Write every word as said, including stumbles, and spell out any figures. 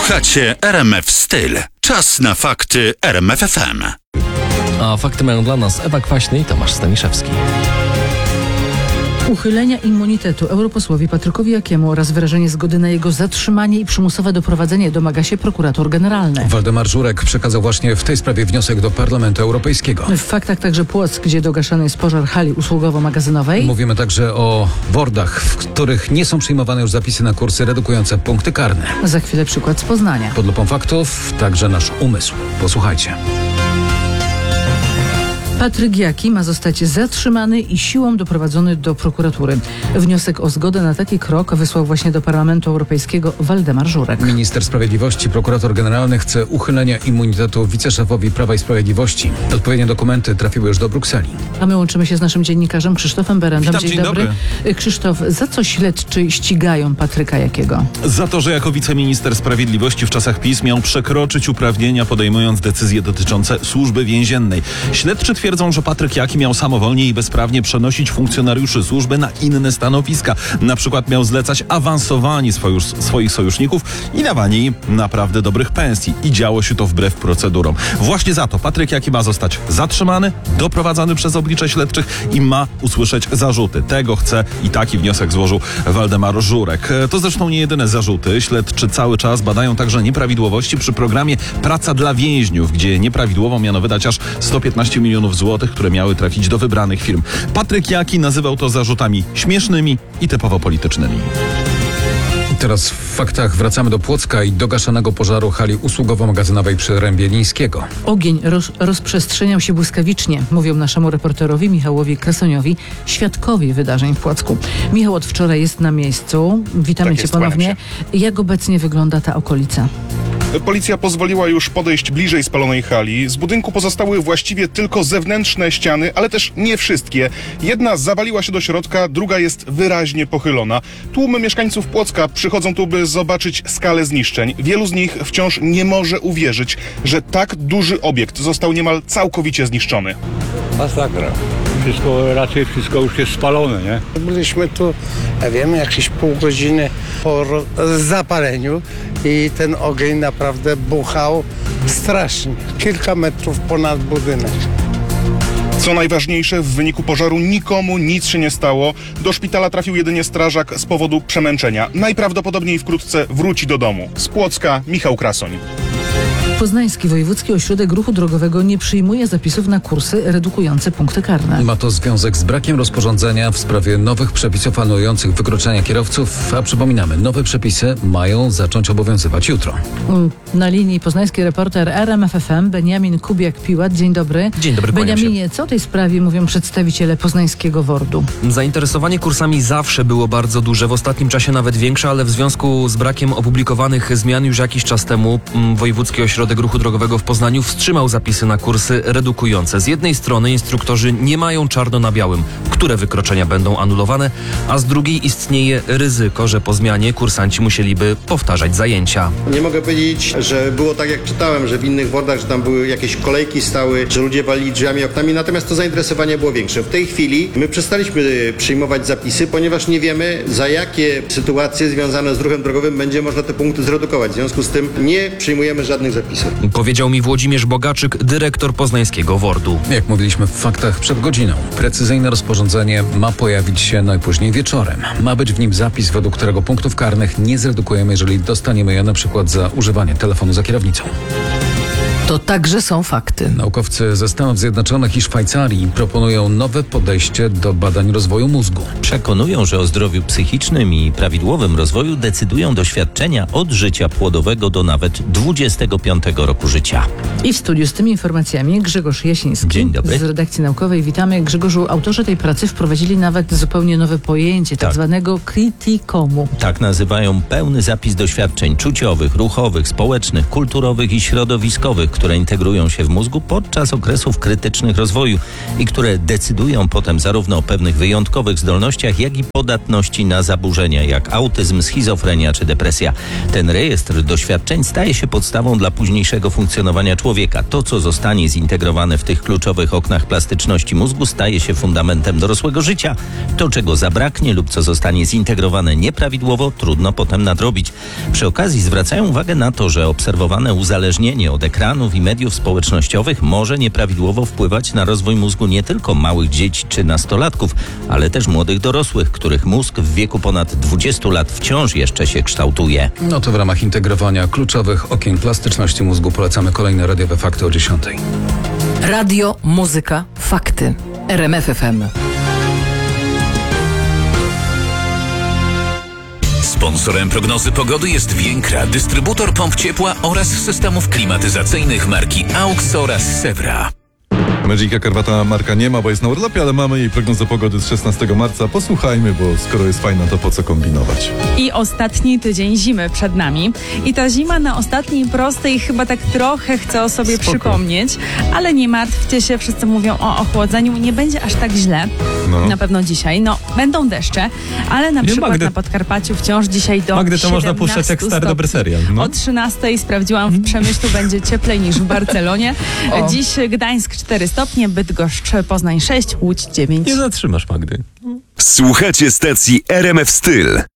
Słuchacie R M F Styl. Czas na fakty R M F F M. A fakty mają dla nas Ewa Kwaśny i Tomasz Staniszewski. Uchylenia immunitetu europosłowi Patrykowi Jakiemu oraz wyrażenie zgody na jego zatrzymanie i przymusowe doprowadzenie domaga się prokurator generalny. Waldemar Żurek przekazał właśnie w tej sprawie wniosek do Parlamentu Europejskiego. W faktach także Płock, gdzie dogaszany jest pożar hali usługowo-magazynowej. Mówimy także o wordach, w których nie są przyjmowane już zapisy na kursy redukujące punkty karne. Za chwilę przykład z Poznania. Pod lupą faktów także nasz umysł. Posłuchajcie. Patryk Jaki ma zostać zatrzymany i siłą doprowadzony do prokuratury. Wniosek o zgodę na taki krok wysłał właśnie do Parlamentu Europejskiego Waldemar Żurek. Minister Sprawiedliwości, prokurator generalny chce uchylenia immunitetu wiceszefowi Prawa i Sprawiedliwości. Odpowiednie dokumenty trafiły już do Brukseli. A my łączymy się z naszym dziennikarzem Krzysztofem Berendem. Witam, dzień dobry. Krzysztof, za co śledczy ścigają Patryka Jakiego? Za to, że jako wiceminister sprawiedliwości w czasach PiS miał przekroczyć uprawnienia, podejmując decyzje dotyczące służby więziennej. Śledczy twierdzą, że Patryk Jaki miał samowolnie i bezprawnie przenosić funkcjonariuszy służby na inne stanowiska. Na przykład miał zlecać awansowanie swoich, swoich sojuszników i dawanie im naprawdę dobrych pensji. I działo się to wbrew procedurom. Właśnie za to Patryk Jaki ma zostać zatrzymany, doprowadzony przez oblicze śledczych i ma usłyszeć zarzuty. Tego chce i taki wniosek złożył Waldemar Żurek. To zresztą nie jedyne zarzuty. Śledczy cały czas badają także nieprawidłowości przy programie Praca dla więźniów, gdzie nieprawidłowo miano wydać aż sto piętnaście milionów złotych, które miały trafić do wybranych firm. Patryk Jaki nazywał to zarzutami śmiesznymi i typowo politycznymi. Teraz w faktach wracamy do Płocka i dogaszanego pożaru hali usługowo-magazynowej przy Rębie Lińskiego. Ogień roz, rozprzestrzeniał się błyskawicznie, mówią naszemu reporterowi Michałowi Krasoniowi, świadkowie wydarzeń w Płocku. Michał od wczoraj jest na miejscu. Witamy Tak Cię jest, ponownie. Jak obecnie wygląda ta okolica? Policja pozwoliła już podejść bliżej spalonej hali. Z budynku pozostały właściwie tylko zewnętrzne ściany, ale też nie wszystkie. Jedna zawaliła się do środka, druga jest wyraźnie pochylona. Tłumy mieszkańców Płocka przychodzą tu, by zobaczyć skalę zniszczeń. Wielu z nich wciąż nie może uwierzyć, że tak duży obiekt został niemal całkowicie zniszczony. Masakra. Wszystko, raczej wszystko już jest spalone, nie? Byliśmy tu, ja wiem, jakieś pół godziny po ro- zapaleniu i ten ogień naprawdę buchał strasznie. Kilka metrów ponad budynek. Co najważniejsze, w wyniku pożaru nikomu nic się nie stało. Do szpitala trafił jedynie strażak z powodu przemęczenia. Najprawdopodobniej wkrótce wróci do domu. Z Płocka Michał Krasoń. Poznański Wojewódzki Ośrodek Ruchu Drogowego nie przyjmuje zapisów na kursy redukujące punkty karne. Ma to związek z brakiem rozporządzenia w sprawie nowych przepisów anulujących wykroczenia kierowców, a przypominamy, nowe przepisy mają zacząć obowiązywać jutro. Na linii poznański reporter R M F F M Beniamin Kubiak-Piłat. Dzień dobry. Dzień dobry, kłaniam się. Beniaminie, co o tej sprawie mówią przedstawiciele poznańskiego wordu? Zainteresowanie kursami zawsze było bardzo duże, w ostatnim czasie nawet większe, ale w związku z brakiem opublikowanych zmian już jakiś czas temu mm, Wojewódzki Ośrodek Ruchu Drogowego w Poznaniu wstrzymał zapisy na kursy redukujące. Z jednej strony instruktorzy nie mają czarno na białym, które wykroczenia będą anulowane, a z drugiej istnieje ryzyko, że po zmianie kursanci musieliby powtarzać zajęcia. Nie mogę powiedzieć, że było tak jak czytałem, że w innych wordach, że tam były jakieś kolejki stały, że ludzie walili drzwiami, oknami, natomiast to zainteresowanie było większe. W tej chwili my przestaliśmy przyjmować zapisy, ponieważ nie wiemy, za jakie sytuacje związane z ruchem drogowym będzie można te punkty zredukować. W związku z tym nie przyjmujemy żadnych zapisów. Powiedział mi Włodzimierz Bogaczyk, dyrektor poznańskiego wordu. Jak mówiliśmy w faktach przed godziną, precyzyjne rozporządzenie ma pojawić się najpóźniej wieczorem. Ma być w nim zapis, według którego punktów karnych nie zredukujemy, jeżeli dostaniemy je na przykład za używanie telefonu za kierownicą. To także są fakty. Naukowcy ze Stanów Zjednoczonych i Szwajcarii proponują nowe podejście do badań rozwoju mózgu. Przekonują, że o zdrowiu psychicznym i prawidłowym rozwoju decydują doświadczenia od życia płodowego do nawet dwudziestego piątego roku życia. I w studiu z tymi informacjami Grzegorz Jasiński. Dzień dobry. Z redakcji naukowej. Witamy. Grzegorzu, autorzy tej pracy wprowadzili nawet zupełnie nowe pojęcie, tak, tak zwanego criticomu. Tak nazywają pełny zapis doświadczeń czuciowych, ruchowych, społecznych, kulturowych i środowiskowych, które integrują się w mózgu podczas okresów krytycznych rozwoju i które decydują potem zarówno o pewnych wyjątkowych zdolnościach, jak i podatności na zaburzenia jak autyzm, schizofrenia czy depresja. Ten rejestr doświadczeń staje się podstawą dla późniejszego funkcjonowania człowieka. To, co zostanie zintegrowane w tych kluczowych oknach plastyczności mózgu, staje się fundamentem dorosłego życia. To, czego zabraknie lub co zostanie zintegrowane nieprawidłowo, trudno potem nadrobić. Przy okazji zwracają uwagę na to, że obserwowane uzależnienie od ekranów i mediów społecznościowych może nieprawidłowo wpływać na rozwój mózgu nie tylko małych dzieci czy nastolatków, ale też młodych dorosłych, których mózg w wieku ponad dwudziestu lat wciąż jeszcze się kształtuje. No to w ramach integrowania kluczowych okien plastyczności mózgu polecamy kolejne radiowe fakty o dziesiątej. Radio, muzyka, fakty. R M F F M. Sponsorem prognozy pogody jest Więkra, dystrybutor pomp ciepła oraz systemów klimatyzacyjnych marki AUX oraz Sewra. Magica Karwata Marka nie ma, bo jest na urlopie, ale mamy jej prognozę pogody z szesnastego marca. Posłuchajmy, bo skoro jest fajna, to po co kombinować? I ostatni tydzień zimy przed nami. I ta zima na ostatniej prostej chyba tak trochę chce o sobie Spoko. przypomnieć, ale nie martwcie się, wszyscy mówią o ochłodzeniu. Nie będzie aż tak źle. No. Na pewno dzisiaj. No, będą deszcze, ale na Nie, przykład Magdy- na Podkarpaciu wciąż dzisiaj do Magdy, to można siedemnastu puszczać jak stary stopni. dobry serial. No. O trzynastej sprawdziłam, w Przemyślu będzie cieplej niż w Barcelonie. O. Dziś Gdańsk cztery stopnie, Bydgoszcz, Poznań sześć, Łódź dziewięć. Nie zatrzymasz, Magdy. Słuchacie stacji R M F Styl.